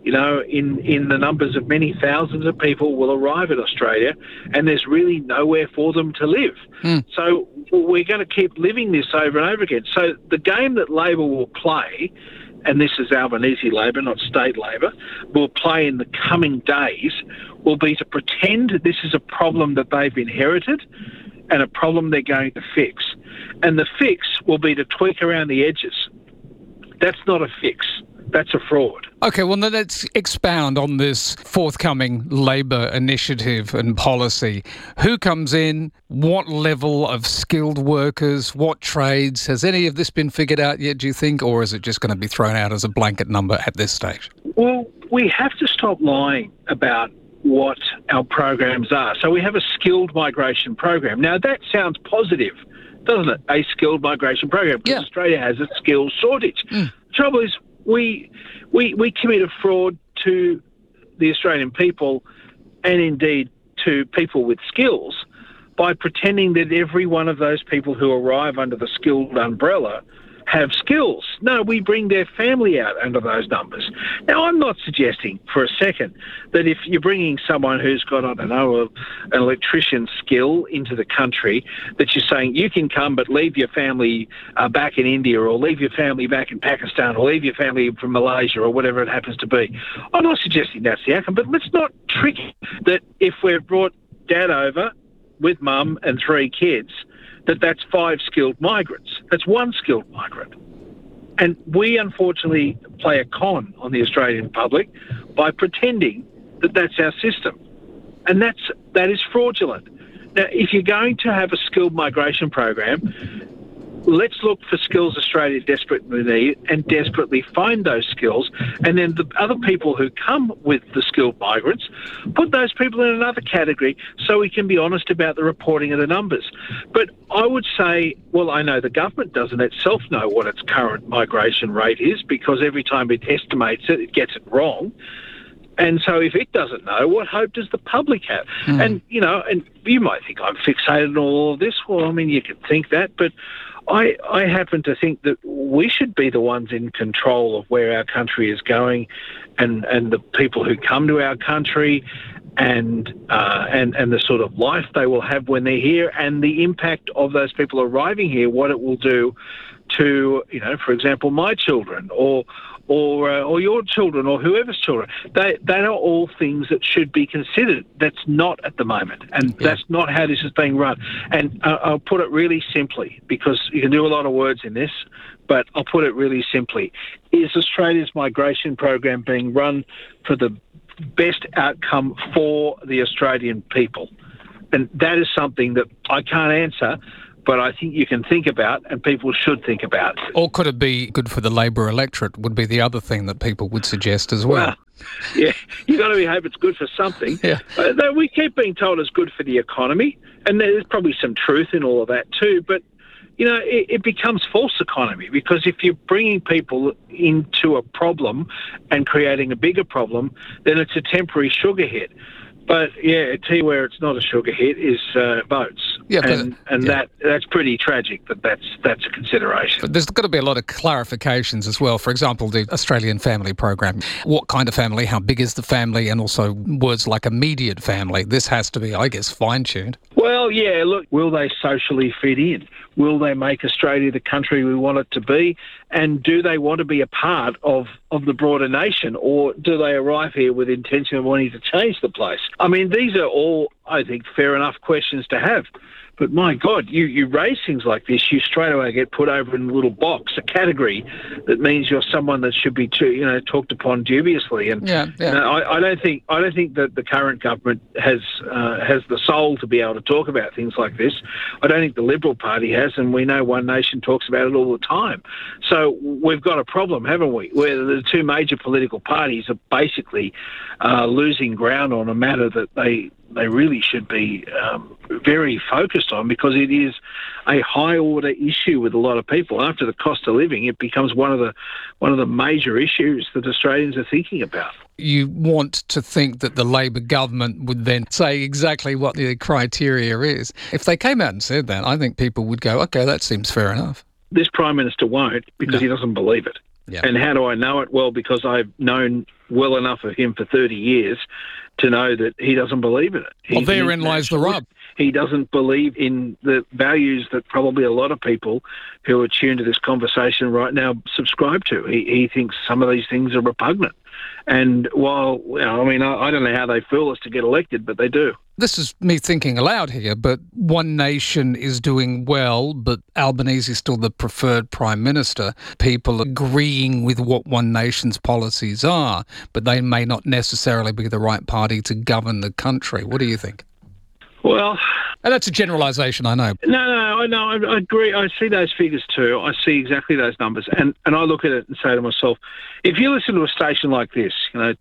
in the numbers of many thousands of people will arrive in Australia, and there's really nowhere for them to live. So we're going to keep living this over and over again. So the game that Labor will play, and this is Albanese Labor, not state Labor, will play in the coming days, will be to pretend this is a problem that they've inherited and a problem they're going to fix. And the fix will be to tweak around the edges. That's not a fix. That's a fraud. Okay, well, then let's expound on this forthcoming Labor initiative and policy. Who comes in? What level of skilled workers? What trades? Has any of this been figured out yet, do you think, or is it just going to be thrown out as a blanket number at this stage? Well, we have to stop lying about what our programs are. So we have a skilled migration program. Now, that sounds positive, doesn't it? A skilled migration program, because Australia has a skills shortage. The trouble is, we commit a fraud to the Australian people, and indeed to people with skills, by pretending that every one of those people who arrive under the skilled umbrella have skills. No, we bring their family out under those numbers. Now, I'm not suggesting for a second that if you're bringing someone who's got, an electrician's skill into the country, that you're saying you can come but leave your family back in India, or leave your family back in Pakistan, or leave your family from Malaysia, or whatever it happens to be. I'm not suggesting that's the outcome, but let's not trick that if we've brought dad over with mum and 3 kids, that's 5 skilled migrants. That's 1 skilled migrant. And we unfortunately play a con on the Australian public by pretending that that's our system. And that is fraudulent. Now, if you're going to have a skilled migration program, let's look for skills Australia desperately need and desperately find those skills. And then the other people who come with the skilled migrants, put those people in another category so we can be honest about the reporting of the numbers. But I would say, well, I know the government doesn't itself know what its current migration rate is, because every time it estimates it, it gets it wrong. And so if it doesn't know, what hope does the public have? And, and you might think I'm fixated on all of this. Well, I mean, you could think that, but I happen to think that we should be the ones in control of where our country is going, and the people who come to our country, and the sort of life they will have when they're here, and the impact of those people arriving here, what it will do to, for example, my children, or your children, or whoever's children. They are all things that should be considered. That's not at the moment, and that's not how this is being run. And I'll put it really simply, because you can do a lot of words in this, but I'll put it really simply. Is Australia's migration program being run for the best outcome for the Australian people? And that is something that I can't answer, but I think you can think about, and people should think about. Or could it be good for the Labor electorate, would be the other thing that people would suggest as well. Yeah, you've got to hope it's good for something. We keep being told it's good for the economy, and there's probably some truth in all of that too, but it becomes false economy, because if you're bringing people into a problem and creating a bigger problem, then it's a temporary sugar hit. But yeah, I tell you where it's not a sugar hit is boats. Yeah, that's pretty tragic. That's a consideration. But there's got to be a lot of clarifications as well. For example, the Australian Family Program. What kind of family? How big is the family? And also words like immediate family. This has to be, I guess, fine-tuned. Well, yeah, look, will they socially fit in? Will they make Australia the country we want it to be? And do they want to be a part of the broader nation? Or do they arrive here with the intention of wanting to change the place? I mean, these are all, I think, fair enough questions to have. But my God, you raise things like this, you straight away get put over in a little box, a category that means you're someone that should be, talked upon dubiously. And I don't think that the current government has the soul to be able to talk about things like this. I don't think the Liberal Party has, and we know One Nation talks about it all the time. So we've got a problem, haven't we? Where the two major political parties are basically losing ground on a matter that they really should be very focused on, because it is a high order issue with a lot of people. After the cost of living, it becomes one of the major issues that Australians are thinking about. You want to think that the Labor government would then say exactly what the criteria is. If they came out and said that, I think people would go, okay, that seems fair enough. This Prime Minister won't, because he doesn't believe it. Yeah. And how do I know it? Well, because I've known well enough of him for 30 years to know that he doesn't believe in it. Well, therein lies the rub. He doesn't believe in the values that probably a lot of people who are tuned to this conversation right now subscribe to. He thinks some of these things are repugnant. And while, I don't know how they fool us to get elected, but they do. This is me thinking aloud here, but One Nation is doing well, but Albanese is still the preferred Prime Minister. People agreeing with what One Nation's policies are, but they may not necessarily be the right party to govern the country. What do you think? Well... And that's a generalisation, I know. No, I agree. I see those figures too. I see exactly those numbers. And I look at it and say to myself, if you listen to a station like this,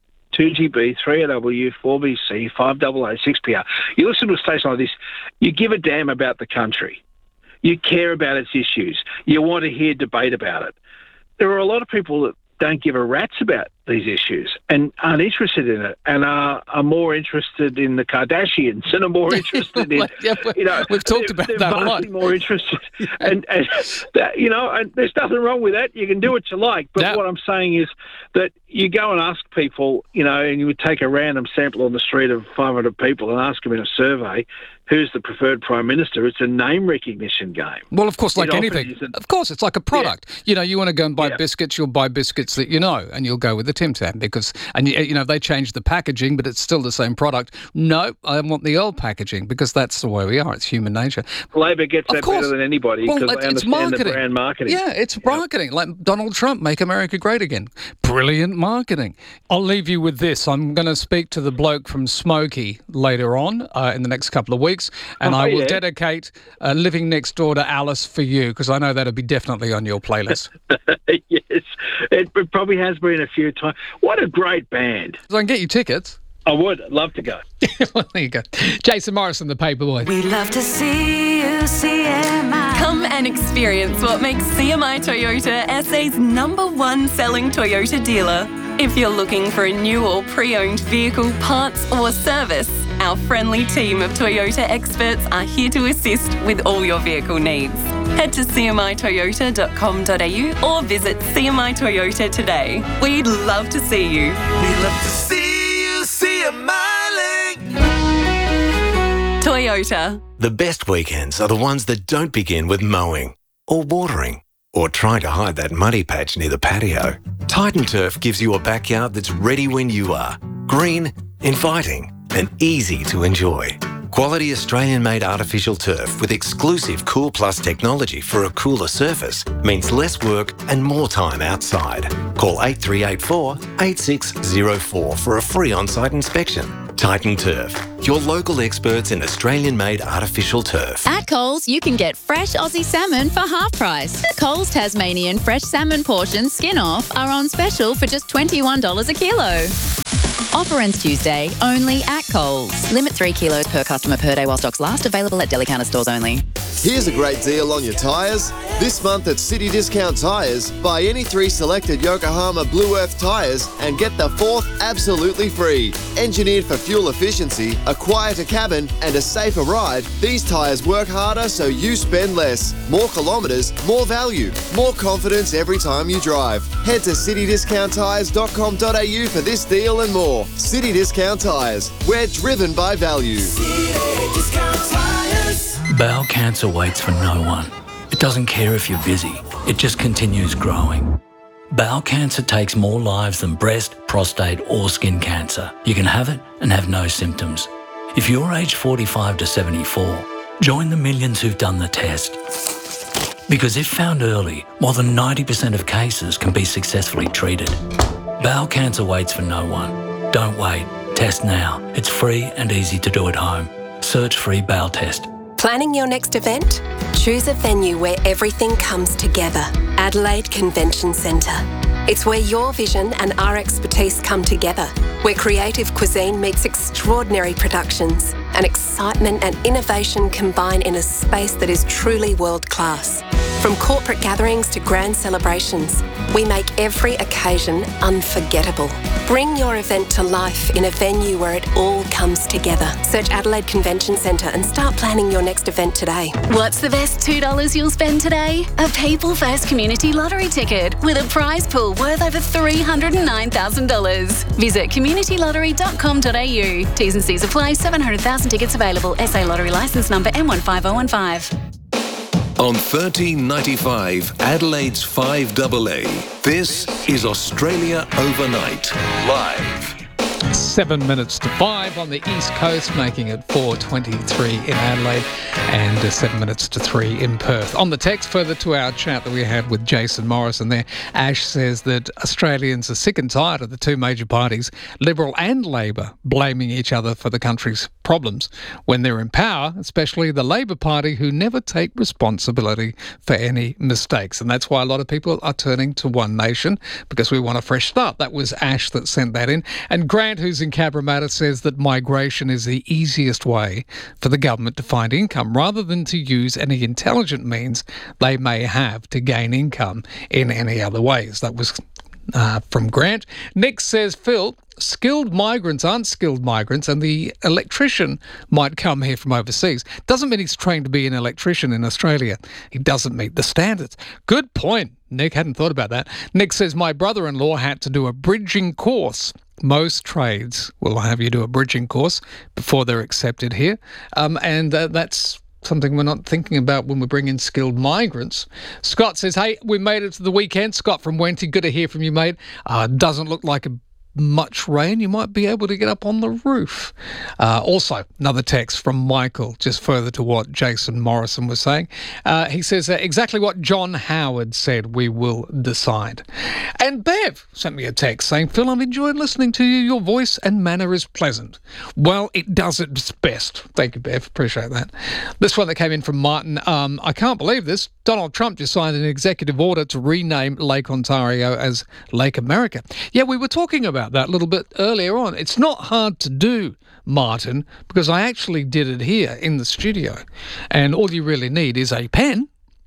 2GB, 3AW, 4BC, 5AA, 6PR, you listen to a station like this, you give a damn about the country. You care about its issues. You want to hear debate about it. There are a lot of people that don't give a rat's about these issues and aren't interested in it, and are more interested in the Kardashians and are more interested in, we've talked about that a lot. More interested, and that, and there's nothing wrong with that. You can do what you like, but what I'm saying is that you go and ask people, and you would take a random sample on the street of 500 people and ask them in a survey, who's the preferred Prime Minister? It's a name recognition game. Well, of course, like anything. Of course, it's like a product. Yeah. You want to go and buy biscuits, you'll buy biscuits that you know, and you'll go with the Tim Tam because, they changed the packaging, but it's still the same product. No, I want the old packaging because that's the way we are. It's human nature. Labor gets that better than anybody because they understand the brand marketing. Yeah, it's marketing. Like Donald Trump, make America great again. Brilliant marketing. I'll leave you with this. I'm going to speak to the bloke from Smokey later on in the next couple of weeks, and I will dedicate Living Next Door to Alice for you because I know that'll be definitely on your playlist. Yes, it probably has been a few times. What a great band. So I can get you tickets. I would. I'd love to go. Well, there you go. Jason Morrison, the Paperboy. We love to see you, CMI. Come and experience what makes CMI Toyota SA's #1 selling Toyota dealer. If you're looking for a new or pre-owned vehicle, parts or service, our friendly team of Toyota experts are here to assist with all your vehicle needs. Head to cmitoyota.com.au or visit CMI Toyota today. We'd love to see you. We love to see you, CMI. Toyota. The best weekends are the ones that don't begin with mowing or watering or trying to hide that muddy patch near the patio. Titan Turf gives you a backyard that's ready when you are. Green, inviting, and easy to enjoy. Quality Australian-made artificial turf with exclusive Cool Plus technology for a cooler surface means less work and more time outside. Call 8384 8604 for a free on-site inspection. Titan Turf, your local experts in Australian-made artificial turf. At Coles, you can get fresh Aussie salmon for half price. Coles Tasmanian fresh salmon portions skin off are on special for just $21 a kilo. Offer ends Tuesday, only at Coles. Limit 3 kilos per customer per day while stocks last. Available at Deli Counter stores only. Here's a great deal on your tyres. This month at City Discount Tyres, buy any 3 selected Yokohama Blue Earth tyres and get the 4th absolutely free. Engineered for fuel efficiency, a quieter cabin and a safer ride, these tyres work harder so you spend less. More kilometres, more value, more confidence every time you drive. Head to citydiscounttyres.com.au for this deal and more. City Discount Tyres. We're driven by value. Bowel cancer waits for no one. It doesn't care if you're busy. It just continues growing. Bowel cancer takes more lives than breast, prostate or skin cancer. You can have it and have no symptoms. If you're aged 45 to 74, join the millions who've done the test. Because if found early, more than 90% of cases can be successfully treated. Bowel cancer waits for no one. Don't wait. Test now. It's free and easy to do at home. Search free bowel test. Planning your next event? Choose a venue where everything comes together. Adelaide Convention Centre. It's where your vision and our expertise come together, where creative cuisine meets extraordinary productions, and excitement and innovation combine in a space that is truly world-class. From corporate gatherings to grand celebrations, we make every occasion unforgettable. Bring your event to life in a venue where it all comes together. Search Adelaide Convention Centre and start planning your next event today. What's the best $2 you'll spend today? A People First Community Lottery ticket with a prize pool worth over $309,000. Visit communitylottery.com.au. T's and C's apply. 700,000 tickets available. SA Lottery licence number M15015. On 1395 Adelaide's 5AA, this is Australia Overnight, live. 7 minutes to 5 on the East Coast, making it 4:23 in Adelaide and 7 minutes to 3 in Perth. On the text, further to our chat that we had with Jason Morrison there, Ash says that Australians are sick and tired of the two major parties, Liberal and Labor, blaming each other for the country's problems when they're in power, especially the Labor Party, who never take responsibility for any mistakes. And that's why a lot of people are turning to One Nation, because we want a fresh start. That was Ash that sent that in. And Grant, who's in Cabramatta, says that migration is the easiest way for the government to find income, rather than to use any intelligent means they may have to gain income in any other ways. That was from Grant. Nick says, Phil, skilled migrants aren't skilled migrants, and the electrician might come here from overseas. Doesn't mean he's trained to be an electrician in Australia. He doesn't meet the standards. Good point, Nick. Hadn't thought about that. Nick says, my brother-in-law had to do a bridging course. Most trades will have you do a bridging course before they're accepted here. And that's something we're not thinking about when we bring in skilled migrants. Scott says, hey, we made it to the weekend. Scott from Wenty, good to hear from you, mate. Doesn't look like much rain. You might be able to get up on the roof. Also, another text from Michael, just further to what Jason Morrison was saying. He says exactly what John Howard said, we will decide. And Bev sent me a text saying, Phil, I've enjoyed listening to you. Your voice and manner is pleasant. Well, it does its best. Thank you, Bev. Appreciate that. This one that came in from Martin. I can't believe this. Donald Trump just signed an executive order to rename Lake Ontario as Lake America. Yeah, we were talking about that a little bit earlier on. It's not hard to do, Martin, because I actually did it here in the studio. And all you really need is a pen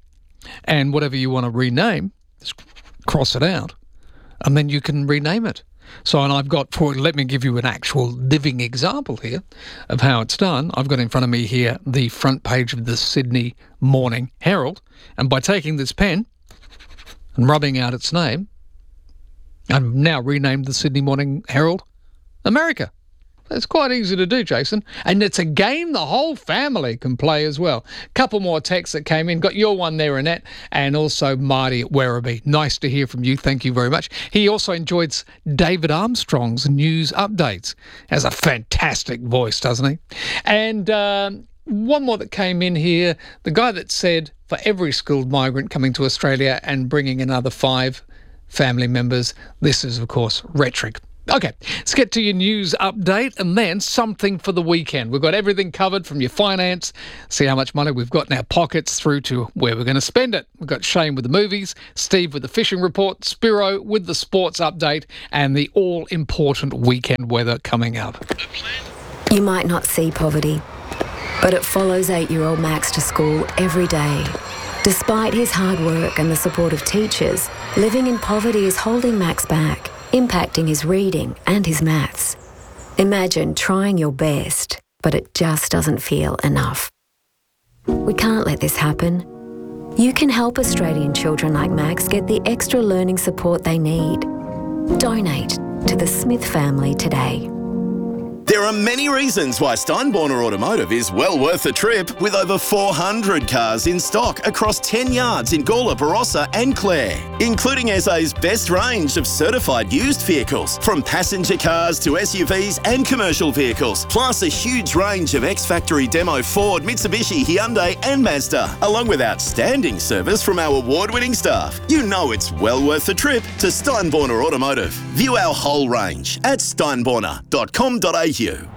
and whatever you want to rename, just cross it out, and then you can rename it. So, and I've got, let me give you an actual living example here of how it's done. I've got in front of me here the front page of the Sydney Morning Herald, and by taking this pen and rubbing out its name, I've now renamed the Sydney Morning Herald America. It's quite easy to do, Jason. And it's a game the whole family can play as well. Couple more texts that came in. Got your one there, Annette, and also Marty at Werribee. Nice to hear from you. Thank you very much. He also enjoys David Armstrong's news updates. Has a fantastic voice, doesn't he? And one more that came in here. The guy that said, for every skilled migrant coming to Australia and bringing another 5 family members, this is, of course, rhetoric. Okay, let's get to your news update and then something for the weekend. We've got everything covered from your finance, see how much money we've got in our pockets, through to where we're going to spend it. We've got Shane with the movies, Steve with the fishing report, Spiro with the sports update, and the all-important weekend weather coming up. You might not see poverty, But it follows 8-year-old Max to school every day. Despite his hard work and the support of teachers, living in poverty is holding Max back, impacting his reading and his maths. Imagine trying your best, but it just doesn't feel enough. We can't let this happen. You can help Australian children like Max get the extra learning support they need. Donate to the Smith family today. There are many reasons why Steinborner Automotive is well worth the trip, with over 400 cars in stock across 10 yards in Gawler, Barossa and Clare, including SA's best range of certified used vehicles, from passenger cars to SUVs and commercial vehicles, plus a huge range of ex-factory demo Ford, Mitsubishi, Hyundai and Mazda, along with outstanding service from our award-winning staff. You know it's well worth the trip to Steinborner Automotive. View our whole range at steinborner.com.au.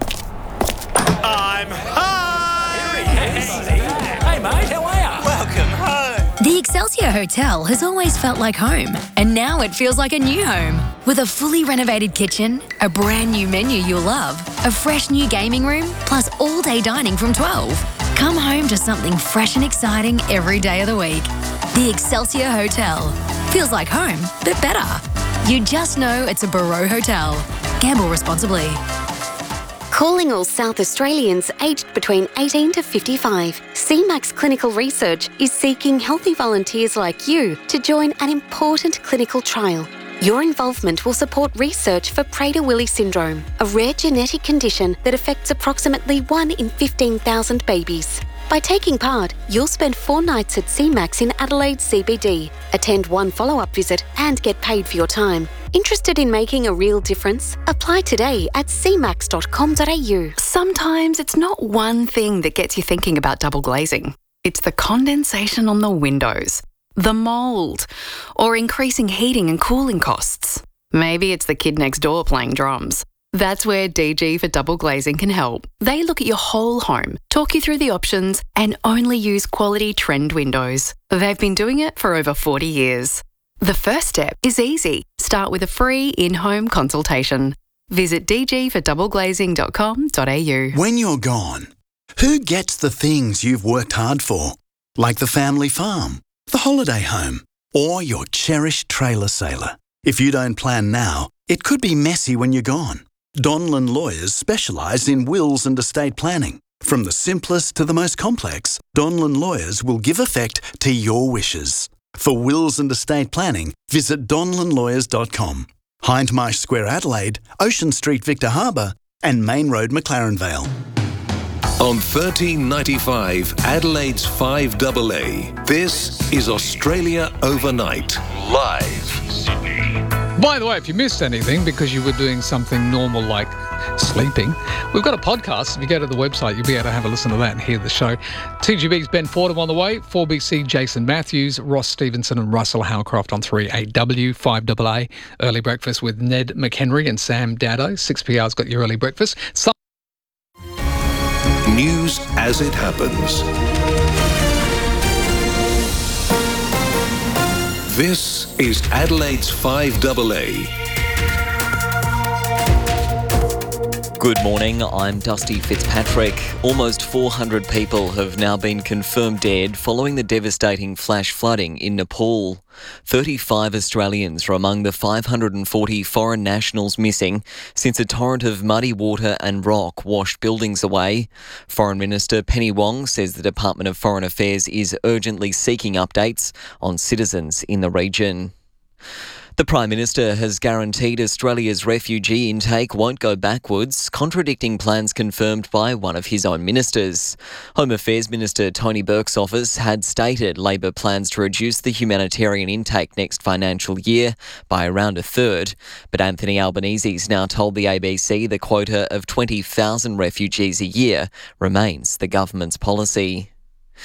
I'm home! Hey mate, how are you? Welcome home. The Excelsior Hotel has always felt like home, and now it feels like a new home. With a fully renovated kitchen, a brand new menu you'll love, a fresh new gaming room, plus all-day dining from 12. Come home to something fresh and exciting every day of the week. The Excelsior Hotel. Feels like home, but better. You just know it's a Barreau Hotel. Gamble responsibly. Calling all South Australians aged between 18 to 55, CMAX Clinical Research is seeking healthy volunteers like you to join an important clinical trial. Your involvement will support research for Prader-Willi syndrome, a rare genetic condition that affects approximately 1 in 15,000 babies. By taking part, you'll spend 4 nights at CMAX in Adelaide CBD, attend 1 follow-up visit and get paid for your time. Interested in making a real difference? Apply today at cmax.com.au. Sometimes it's not one thing that gets you thinking about double glazing. It's the condensation on the windows, the mould, or increasing heating and cooling costs. Maybe it's the kid next door playing drums. That's where DG for Double Glazing can help. They look at your whole home, talk you through the options, and only use quality trend windows. They've been doing it for over 40 years. The first step is easy. Start with a free in-home consultation. Visit dgfordoubleglazing.com.au. When you're gone, who gets the things you've worked hard for? Like the family farm, the holiday home, or your cherished trailer sailor. If you don't plan now, it could be messy when you're gone. Donlan Lawyers specialise in wills and estate planning. From the simplest to the most complex, Donlan Lawyers will give effect to your wishes. For wills and estate planning, visit donlanlawyers.com. Hindmarsh Square, Adelaide, Ocean Street, Victor Harbour, and Main Road, McLaren Vale. On 1395 Adelaide's 5AA, this is Australia Overnight, live. By the way, if you missed anything because you were doing something normal like sleeping, we've got a podcast. If you go to the website, you'll be able to have a listen to that and hear the show. TGB's Ben Fordham on the way, 4BC Jason Matthews, Ross Stevenson and Russell Howcroft on 3AW, 5AA, early breakfast with Ned McHenry and Sam Dado. 6PR's got your early breakfast. News as it happens. This is Adelaide's 5AA. Good morning, I'm Dusty Fitzpatrick. Almost 400 people have now been confirmed dead following the devastating flash flooding in Nepal. 35 Australians are among the 540 foreign nationals missing since a torrent of muddy water and rock washed buildings away. Foreign Minister Penny Wong says the Department of Foreign Affairs is urgently seeking updates on citizens in the region. The Prime Minister has guaranteed Australia's refugee intake won't go backwards, contradicting plans confirmed by one of his own ministers. Home Affairs Minister Tony Burke's office had stated Labor plans to reduce the humanitarian intake next financial year by around a third, but Anthony Albanese's now told the ABC the quota of 20,000 refugees a year remains the government's policy.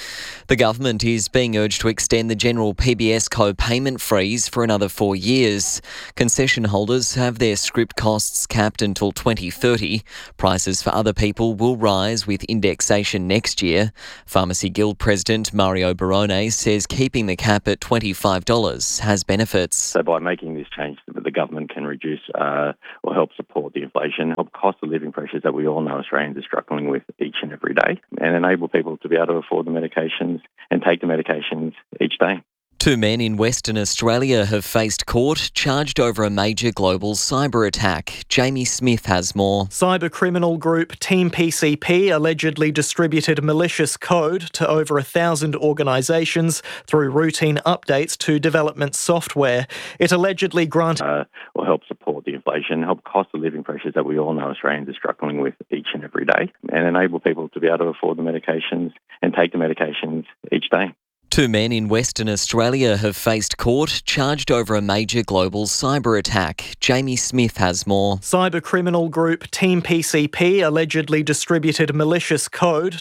The government is being urged to extend the general PBS co-payment freeze for another 4 years. Concession holders have their script costs capped until 2030. Prices for other people will rise with indexation next year. Pharmacy Guild President Mario Barone says keeping the cap at $25 has benefits. So by making this change, the government can reduce or help support the inflation, help cost of living pressures that we all know Australians are struggling with each and every day, and enable people to be able to afford the medications and take the medications each day. 2 men in Western Australia have faced court, charged over a major global cyber attack. Jamie Smith has more. Cyber criminal group Team PCP allegedly distributed malicious code to over 1,000 organisations through routine updates to development software. It allegedly granted or help support the inflation, help cost of living pressures that we all know Australians are struggling with each and every day, and enable people to be able to afford the medications and take the medications each day. 2 men in Western Australia have faced court, charged over a major global cyber attack. Jamie Smith has more. Cyber criminal group Team PCP allegedly distributed malicious code